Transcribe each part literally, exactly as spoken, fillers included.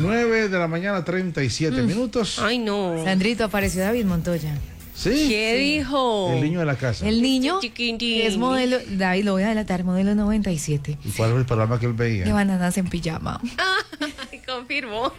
nueve de la mañana, treinta y siete Mm. minutos. Ay, no. Sandrito, apareció David Montoya. ¿Sí? ¿Qué dijo? El niño de la casa. El niño Chiquitín. que es modelo, David, lo voy a delatar, modelo noventa y siete. ¿Y cuál es el programa que él veía? De bananas en pijama. Ay, confirmó.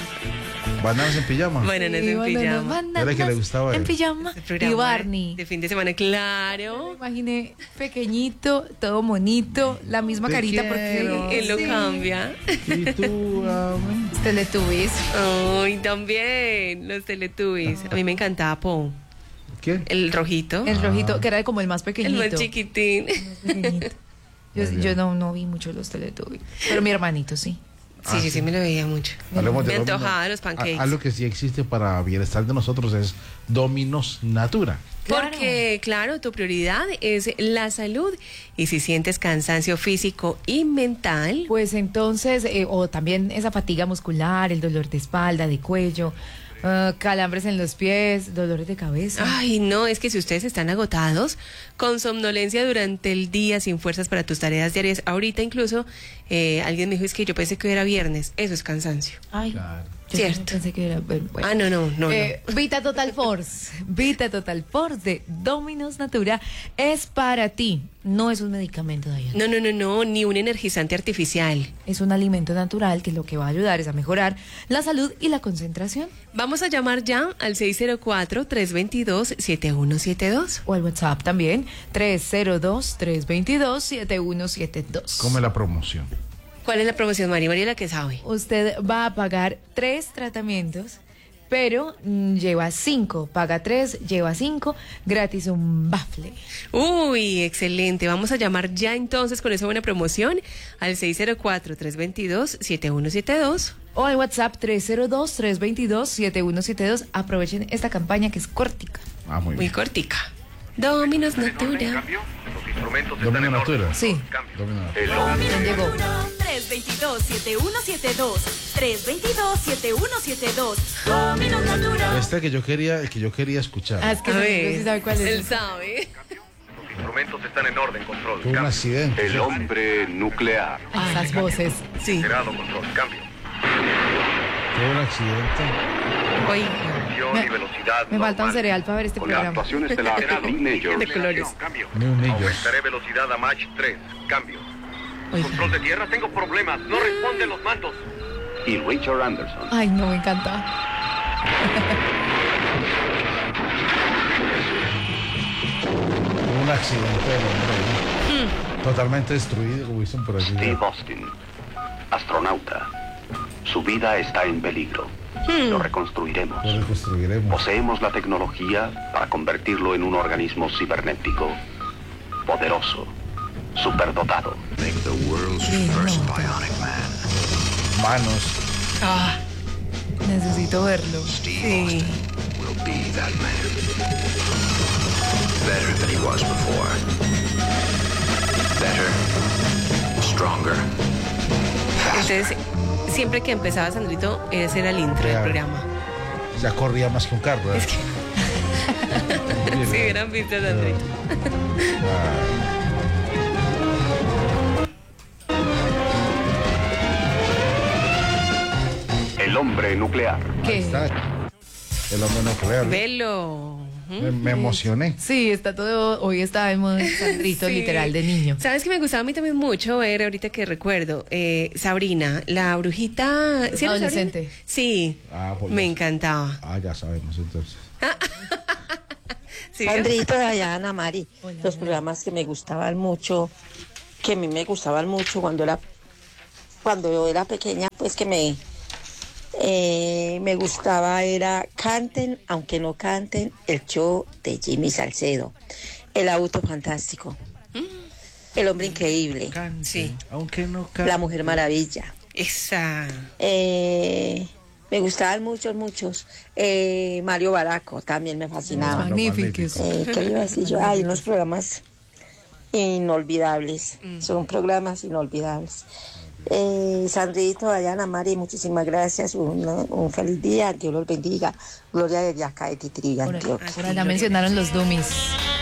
Bananas en pijama. Bananas Sí, en bananas, pijama. bananas Era que le gustaba a en él. pijama. El programa Y Barney. De fin de semana, Me claro. imaginé pequeñito, todo bonito, la misma Te carita quiero. porque Él lo sí. cambia. Y tú, amén. Teletubbies. Ay, también. Los Teletubbies. A mí me encantaba Po. ¿Quién? El rojito. El rojito, que era como el más El pequeñito. más chiquitín. Pequeñito. Yo, Muy bien. yo no, no vi mucho los Teletubbies, pero mi hermanito sí. Sí, Ah, yo sí sí. me lo veía mucho. Hablemos de Me Domino's. antojaba los pancakes. A- Algo que sí existe para bienestar de nosotros es Domino's Natura. Claro. Porque, claro, tu prioridad es la salud. Y si sientes cansancio físico y mental, Pues entonces, eh, o también esa fatiga muscular, el dolor de espalda, de cuello, ah, calambres en los pies, dolores de cabeza. ay, no, es que si ustedes están agotados, con somnolencia durante el día, sin fuerzas para tus tareas diarias, ahorita incluso, eh, alguien me dijo, es que yo pensé que hoy era viernes, eso es cansancio. Ay, Claro. yo Cierto. pensé que era, bueno, bueno. Ah, no, no, no, Eh, Vita Total Force, Vita Total Force de Domino's Natura es para ti. No es un medicamento, Diana. no. No, no, no, no, ni un energizante artificial. Es un alimento natural que lo que va a ayudar es a mejorar la salud y la concentración. Vamos a llamar ya al seis cero cuatro, tres dos dos, siete uno siete dos. O al WhatsApp también, tres cero dos, tres dos dos, siete uno siete dos. Come la promoción. ¿Cuál es la promoción, María? María la que sabe. Usted va a pagar tres tratamientos, pero mm, lleva cinco. Paga tres, lleva cinco, gratis un bafle. Uy, excelente. Vamos a llamar ya entonces con esa buena promoción al seis cero cuatro, tres dos dos, siete uno siete dos. O al WhatsApp tres cero dos, tres dos dos, siete uno siete dos. Aprovechen esta campaña que es cortica. Ah, muy Muy bien. cortica. Domino's Natura. Domino Natura. Sí, Domino Natura. ¿quién llegó? tres dos dos, siete uno siete dos. tres dos dos, siete uno siete dos. Domino's Natura. Este que yo quería, el que yo quería escuchar. Ah, es que A no sé ver, si sabe cuál es. él sabe. Los instrumentos están en orden, control. Tuvo un Cambio. accidente. El hombre nuclear. Ah, esas voces. Sí. Cerrado, control. Cambio. Tuvo un accidente. Oiga. Presión Me- y velocidad Me falta un normal. cereal para ver este Con la programa. actuación estelar de Lee Majors. De colores. Cambio. New Majors. Aumentaré velocidad a Mach tres. Cambio. Oiga. Control de tierra, tengo problemas. No responden los mandos. Y Richard Anderson. Ay, no, me encanta. Tuvo un accidente del hombre. Totalmente destruido, como dicen por allí. Steve Austin, astronauta. Su vida está en peligro. Lo reconstruiremos. Lo reconstruiremos. Poseemos la tecnología para convertirlo en un organismo cibernético, poderoso, superdotado. Manos. Ah, Necesito verlo. sí. Better than he was before. Better, stronger. Entonces, siempre que empezaba Sandrito, ese era el intro del Claro. programa. Ya corría más que un carro. ¿eh? Es que si hubieran visto a Sandrito. El hombre nuclear. ¿Qué? Está el hombre nuclear. Velo. Me, me emocioné. Sí, está todo. Hoy está en modo Sandrito Sí. literal de niño. ¿Sabes que me gustaba a mí también mucho ver, ahorita que recuerdo, eh, Sabrina, la brujita... ¿sí era Adolescente. Sabrina? Sí, Ah, pues me ya. encantaba. Ah, ya sabemos entonces. ¿Sí? Sandrito, Dayana, Mari, Hola, los hola. programas que me gustaban mucho, que a mí me gustaban mucho cuando era, cuando yo era pequeña, pues que me, eh, me gustaba era Canten, aunque no canten, el show de Jimmy Salcedo, El auto fantástico, El hombre increíble, Sí. Aunque no La mujer maravilla. Esa. Eh, me gustaban muchos, muchos. Eh, Mario Baraco también me fascinaba. Magníficos. Eh, ¿Qué le iba a decir yo? Hay unos programas inolvidables. Mm. Son programas inolvidables. Eh, Sandrito, Dayana, Mari, muchísimas gracias. Un, un feliz día. Dios los bendiga. Gloria de acá de Titiri, Por, Antioquia. por allá mencionaron los dummies.